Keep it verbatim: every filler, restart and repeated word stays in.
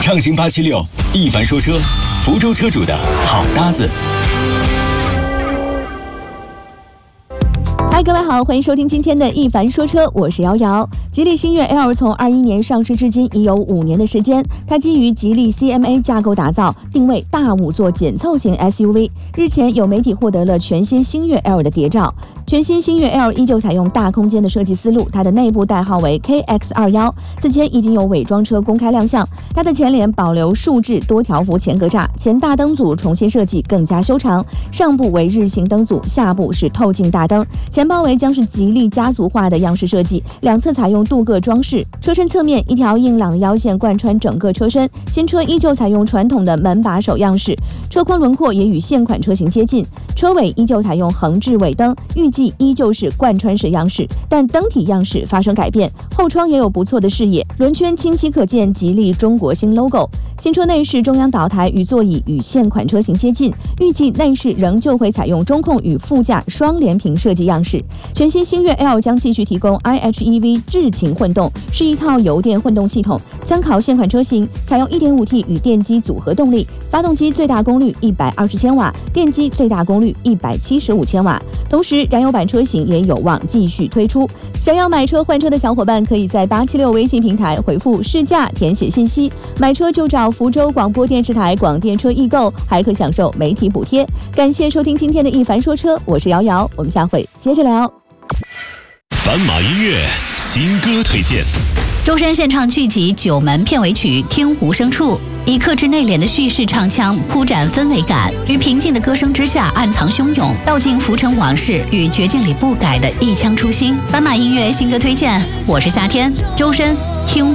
畅行八七六，一凡说车，福州车主的好搭子。 嗨，各位好，欢迎收听今天的一凡说车，我是瑶瑶。吉利星越 L 从二一年上市至今已有五年的时间，它基于吉利 C M A 架构打造，定位大五座紧凑型 S U V。日前有媒体获得了全新星越 L 的谍照。全新星越 L 依旧采用大空间的设计思路，它的内部代号为 K X 二十一， 此前已经有伪装车公开亮相。它的前脸保留竖置多条幅前格栅，前大灯组重新设计更加修长，上部为日行灯组，下部是透镜大灯，前包围将是吉利家族化的样式设计，两侧采用镀铬装饰，车身侧面一条硬朗的腰线贯穿整个车身。新车依旧采用传统的门把手样式，车宽轮廓也与现款车型接近，车尾依旧采用横置尾灯，预计依旧是贯穿式样式，但灯体样式发生改变，后窗也有不错的视野，轮圈清晰可见吉利中国新 logo。 新车内饰中央岛台与座椅与现款车型接近，预计内饰仍旧会采用中控与副驾双联屏设计样式。全新星越 L 将继续提供 I H E V 智擎混动，是一套油电混动系统，参考现款车型，采用 一点五 T 与电机组合动力，发动机最大功率一百二十千瓦，电机最大功率一百七十五千瓦。同时燃油版车型也有望继续推出。想要买车换车的小伙伴，可以在八七六微信平台回复试驾填写信息，买车就找福州广播电视台广电车易购，还可享受媒体补贴。感谢收听今天的一凡说车，我是瑶瑶，我们下回接着聊。 斑马音乐新歌推荐。 周深献唱剧集《九门》片尾曲《听无声处》，以克制内敛的叙事唱腔铺展氛围感，于平静的歌声之下暗藏汹涌，道尽浮沉往事与绝境里不改的一腔初心。斑马音乐新歌推荐，我是夏天，周深，听